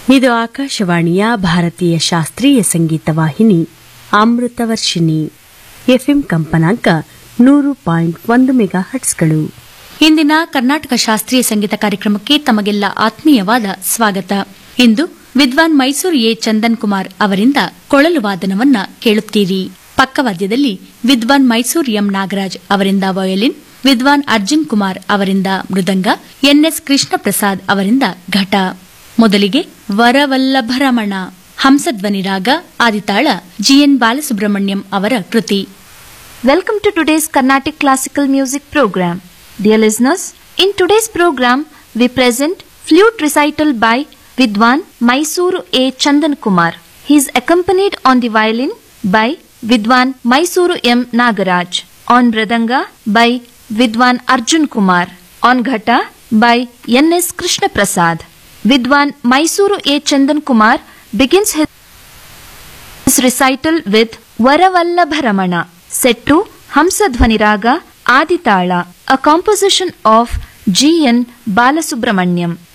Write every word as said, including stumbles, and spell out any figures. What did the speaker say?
ಇದು ಆಕಾಶವಾಣಿಯ ಭಾರತೀಯ ಶಾಸ್ತ್ರೀಯ ಸಂಗೀತ ವಾಹಿನಿ ಅಮೃತವರ್ಷಿಣಿ ಎಫ್ಎಂ ಕಂಪನಾಂಕ ನೂರು ಪಾಯಿಂಟ್ ಒಂದು ಮೆಗಾ ಹಟ್ಸ್ಗಳು. ಇಂದಿನ ಕರ್ನಾಟಕ ಶಾಸ್ತ್ರೀಯ ಸಂಗೀತ ಕಾರ್ಯಕ್ರಮಕ್ಕೆ ತಮಗೆಲ್ಲ ಆತ್ಮೀಯವಾದ ಸ್ವಾಗತ. ಇಂದು ವಿದ್ವಾನ್ ಮೈಸೂರು ಎ ಚಂದನ್ ಕುಮಾರ್ ಅವರಿಂದ ಕೊಳಲು ವಾದನವನ್ನ ಕೇಳುತ್ತೀರಿ. ಪಕ್ಕವಾದ್ಯದಲ್ಲಿ ವಿದ್ವಾನ್ ಮೈಸೂರು ಎಂ ನಾಗರಾಜ್ ಅವರಿಂದ ವಯೋಲಿನ್, ವಿದ್ವಾನ್ ಅರ್ಜುನ್ ಕುಮಾರ್ ಅವರಿಂದ ಮೃದಂಗ, ಎನ್ಎಸ್ ಕೃಷ್ಣ ಪ್ರಸಾದ್ ಅವರಿಂದ ಘಟ. ಮೊದಲಿಗೆ ವರವಲ್ಲಭರಮಣ ಹಂಸಧ್ವನಿ ರಾಗ ಆದಿತಾಳ ಜಿಎನ್ ಬಾಲಸುಬ್ರಹ್ಮಣ್ಯಂ ಅವರ ಕೃತಿ. Welcome to today's Carnatic Classical Music Program. Dear listeners, in today's program we present flute recital by Vidwan Mysuru A. Chandan Kumar. He is accompanied on the violin by Vidwan Mysuru M. Nagaraj, on mridanga by Vidwan Arjun Kumar, on ghata by N S Krishna Prasad. Vidwan Mysuru A. Chandan Kumar begins his recital with Varavallabharamana, set to Hamsadhvani Raga Aditala, a composition of G N Balasubramanyam.